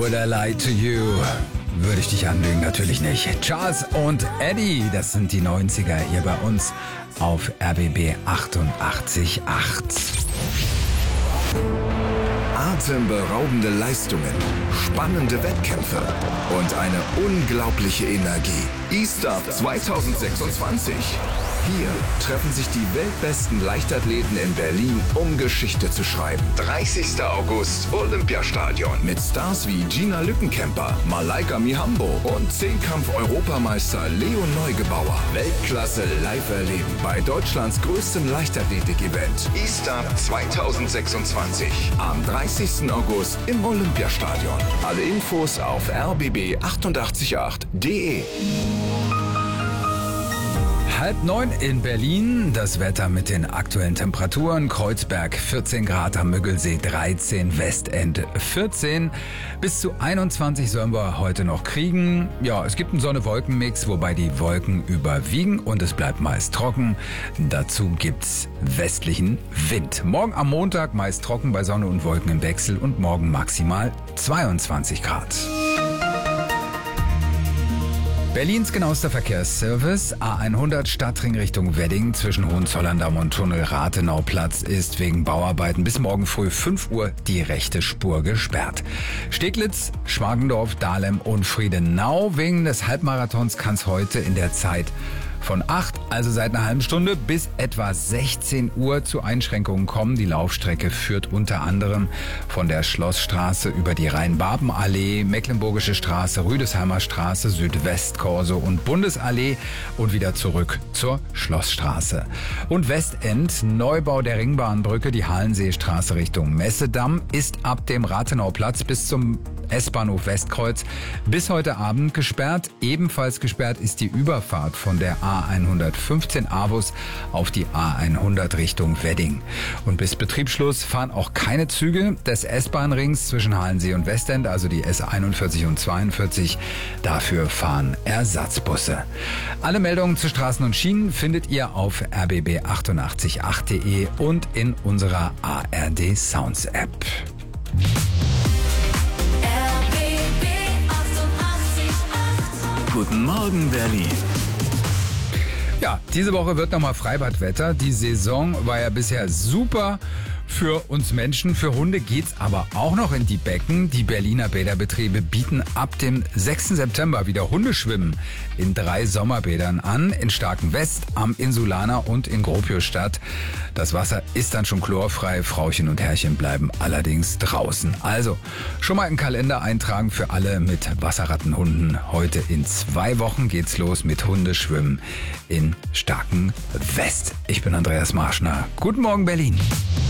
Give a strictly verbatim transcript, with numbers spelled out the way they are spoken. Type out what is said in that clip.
would I lie to you? Würde ich dich anlügen? Natürlich nicht. Charles und Eddie, das sind die neunziger hier bei uns auf R B B achtundachtzig Komma acht. Atemberaubende Leistungen, spannende Wettkämpfe und eine unglaubliche Energie. E-Start zwanzig sechsundzwanzig. Hier treffen sich die weltbesten Leichtathleten in Berlin, um Geschichte zu schreiben. dreißigster August, Olympiastadion. Mit Stars wie Gina Lückenkämper, Malaika Mihambo und Zehnkampf-Europameister Leon Neugebauer. Weltklasse live erleben bei Deutschlands größtem Leichtathletik-Event. E-Start zwanzig sechsundzwanzig. Am dreißigsten August im Olympiastadion. Alle Infos auf r b b achtundachtzig Komma acht punkt d e. Halb neun in Berlin, das Wetter mit den aktuellen Temperaturen. Kreuzberg vierzehn Grad, am Müggelsee dreizehn, Westend vierzehn. Bis zu einundzwanzig sollen wir heute noch kriegen. Ja, es gibt einen Sonne-Wolken-Mix, wobei die Wolken überwiegen und es bleibt meist trocken. Dazu gibt's westlichen Wind. Morgen am Montag meist trocken bei Sonne und Wolken im Wechsel und morgen maximal zweiundzwanzig Grad. Berlins genauester Verkehrsservice. A hundert Stadtring Richtung Wedding zwischen Hohenzollern-Damm und Tunnel Rathenauplatz ist wegen Bauarbeiten bis morgen früh fünf Uhr die rechte Spur gesperrt. Steglitz, Schmargendorf, Dahlem und Friedenau. Wegen des Halbmarathons kann es heute in der Zeit von acht, also seit einer halben Stunde, bis etwa sechzehn Uhr zu Einschränkungen kommen. Die Laufstrecke führt unter anderem von der Schlossstraße über die Rhein-Baben-Allee, Mecklenburgische Straße, Rüdesheimer Straße, Südwestkorso und Bundesallee und wieder zurück zur Schlossstraße. Und Westend, Neubau der Ringbahnbrücke, die Hallenseestraße Richtung Messedamm, ist ab dem Rathenauplatz bis zum S-Bahnhof Westkreuz bis heute Abend gesperrt. Ebenfalls gesperrt ist die Überfahrt von der A hundertfünfzehn Avus auf die A hundert Richtung Wedding. Und bis Betriebsschluss fahren auch keine Züge des S-Bahn-Rings zwischen Halensee und Westend, also die S einundvierzig und zweiundvierzig. Dafür fahren Ersatzbusse. Alle Meldungen zu Straßen und Schienen findet ihr auf r b b achtundachtzig Komma acht punkt d e und in unserer A R D Sounds App. Guten Morgen, Berlin. Ja, diese Woche wird nochmal Freibadwetter. Die Saison war ja bisher super für uns Menschen. Für Hunde geht's aber auch noch in die Becken. Die Berliner Bäderbetriebe bieten ab dem sechsten September wieder Hundeschwimmen in drei Sommerbädern an. In Starkenwest, am Insulaner und in Gropiusstadt. Das Wasser ist dann schon chlorfrei. Frauchen und Herrchen bleiben allerdings draußen. Also schon mal einen Kalender eintragen für alle mit Wasserrattenhunden. Heute in zwei Wochen geht's los mit Hundeschwimmen in Starkenwest. Ich bin Andreas Marschner. Guten Morgen, Berlin.